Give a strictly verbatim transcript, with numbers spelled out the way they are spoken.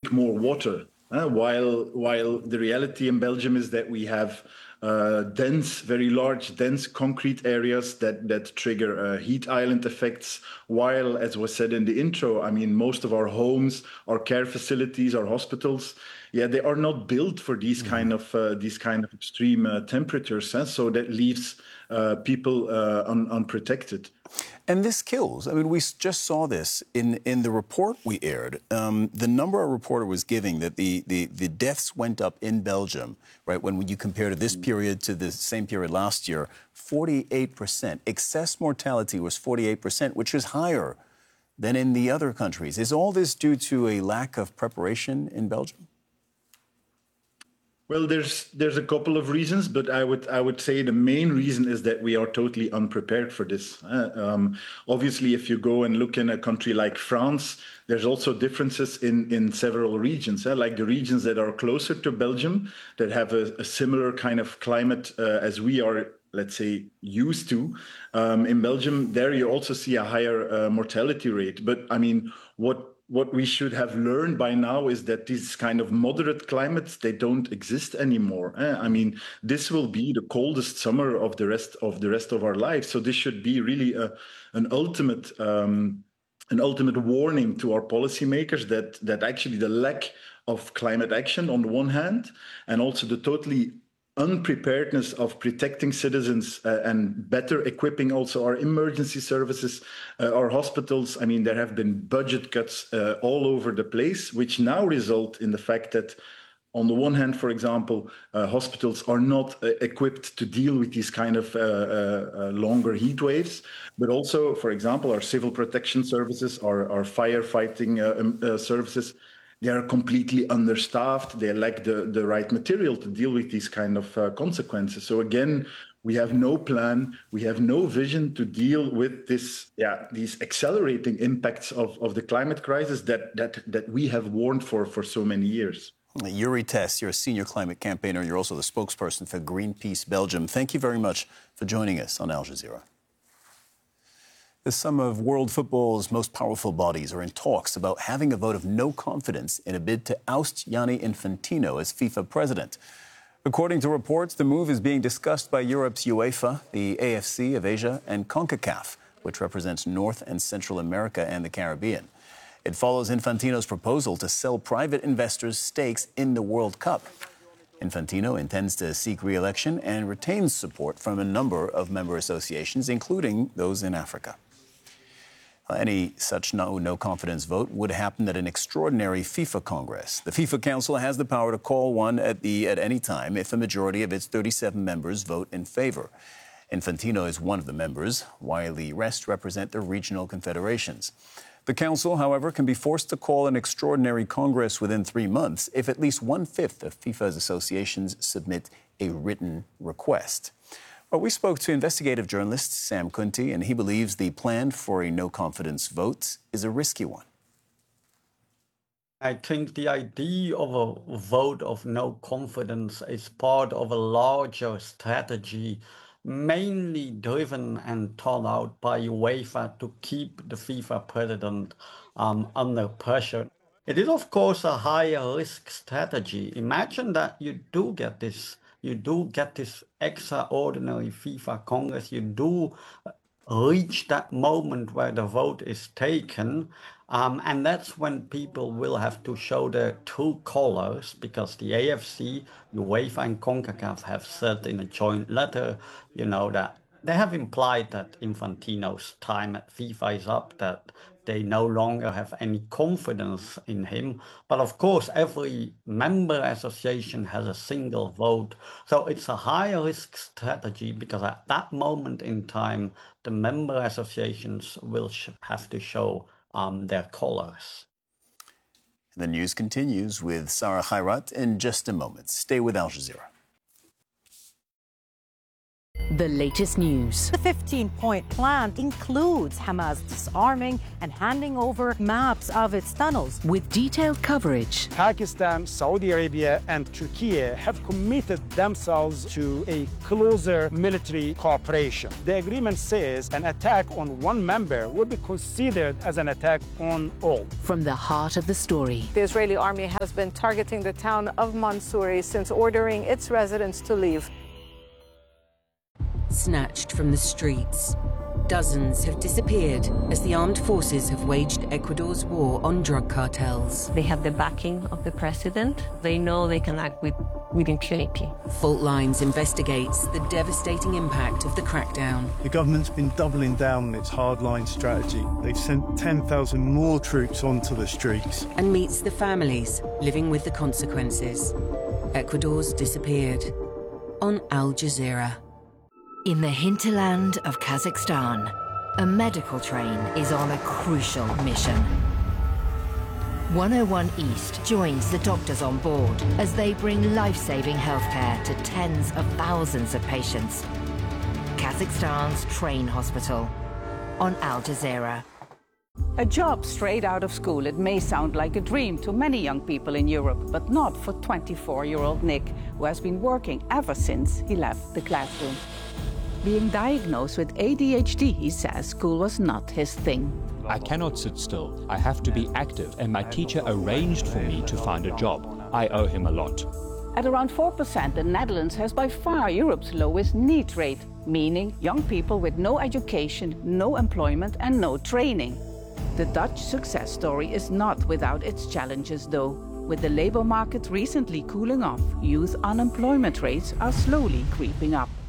drink more water. Uh, while while the reality in Belgium is that we have uh, dense, very large, dense concrete areas that that trigger uh, heat island effects. While, as was said in the intro, I mean, most of our homes, our care facilities, our hospitals, yeah, they are not built for these mm-hmm. kind of uh, these kind of extreme uh, temperatures. Huh? So that leaves uh, people uh, un- unprotected. And this kills. I mean, we just saw this in, in the report we aired. Um, the number our reporter was giving that the, the, the deaths went up in Belgium, right, when you compare to this period to the same period last year, forty-eight percent. Excess mortality was forty-eight percent, which is higher than in the other countries. Is all this due to a lack of preparation in Belgium? Well, there's there's a couple of reasons, but I would I would say the main reason is that we are totally unprepared for this. Uh, um, obviously, if you go and look in a country like France, there's also differences in, in several regions, uh, like the regions that are closer to Belgium, that have a, a similar kind of climate uh, as we are, let's say, used to. Um, in Belgium, there you also see a higher uh, mortality rate. But I mean, what What we should have learned by now is that these kind of moderate climates, they don't exist anymore. Eh? I mean, this will be the coldest summer of the rest of the rest of our lives. So this should be really a, an ultimate um, an ultimate warning to our policymakers that that actually the lack of climate action on the one hand, and also the totally unpreparedness of protecting citizens uh, and better equipping also our emergency services, uh, our hospitals. I mean, there have been budget cuts uh, all over the place, which now result in the fact that, on the one hand, for example, uh, hospitals are not uh, equipped to deal with these kind of uh, uh, uh, longer heat waves, but also, for example, our civil protection services, our, our firefighting uh, um, uh, services, they are completely understaffed. They lack the, the right material to deal with these kind of uh, consequences. So again, we have no plan, we have no vision to deal with this, yeah, these accelerating impacts of, of the climate crisis that, that, that we have warned for for so many years. Yuri Tess, you're a senior climate campaigner. You're also the spokesperson for Greenpeace Belgium. Thank you very much for joining us on Al Jazeera. Some of world football's most powerful bodies are in talks about having a vote of no confidence in a bid to oust Gianni Infantino as FIFA president. According to reports, the move is being discussed by Europe's UEFA, the A F C of Asia, and CONCACAF, which represents North and Central America and the Caribbean. It follows Infantino's proposal to sell private investors stakes in the World Cup. Infantino intends to seek re-election and retains support from a number of member associations, including those in Africa. Any such no, no confidence vote would happen at an extraordinary FIFA Congress. The FIFA Council has the power to call one at, the, at any time if a majority of its thirty-seven members vote in favor. Infantino is one of the members, while the rest represent the regional confederations. The Council, however, can be forced to call an extraordinary Congress within three months if at least one-fifth of FIFA's associations submit a written request. Well, we spoke to investigative journalist Sam Kunti, and he believes the plan for a no-confidence vote is a risky one. I think the idea of a vote of no confidence is part of a larger strategy, mainly driven and thought out by UEFA to keep the FIFA president um, under pressure. It is, of course, a higher risk strategy. Imagine that you do get this You do get this extraordinary FIFA Congress. You do reach that moment where the vote is taken. Um, and that's when people will have to show their true colors, because the A F C, UEFA and CONCACAF have said in a joint letter, you know, that they have implied that Infantino's time at FIFA is up, that they no longer have any confidence in him. But of course, every member association has a single vote. So it's a high risk strategy, because at that moment in time, the member associations will sh- have to show um, their colors. The news continues with Sarah Khairat in just a moment. Stay with Al Jazeera. the latest news. The fifteen-point plan includes Hamas disarming and handing over maps of its tunnels. With detailed coverage. Pakistan, Saudi Arabia, and Turkey have committed themselves to a closer military cooperation. The agreement says an attack on one member will be considered as an attack on all. From the heart of the story. The Israeli army has been targeting the town of Mansouri since ordering its residents to leave. Snatched from the streets, dozens have disappeared as the armed forces have waged Ecuador's war on drug cartels. They have the backing of the president. They know they can act with, with impunity. Fault Lines investigates the devastating impact of the crackdown. The government's been doubling down on its hardline strategy. They've sent ten thousand more troops onto the streets. And meets the families living with the consequences. Ecuador's disappeared. On Al Jazeera. In the hinterland of Kazakhstan, a medical train is on a crucial mission. one oh one East joins the doctors on board as they bring life-saving healthcare to tens of thousands of patients. Kazakhstan's train hospital on Al Jazeera. A job straight out of school. It may sound like a dream to many young people in Europe, but not for twenty-four-year-old Nick, who has been working ever since he left the classroom. Being diagnosed with A D H D, he says school was not his thing. I cannot sit still. I have to be active, and my teacher arranged for me to find a job. I owe him a lot. At around four percent, the Netherlands has by far Europe's lowest NEET rate, meaning young people with no education, no employment and no training. The Dutch success story is not without its challenges though. With the labour market recently cooling off, youth unemployment rates are slowly creeping up.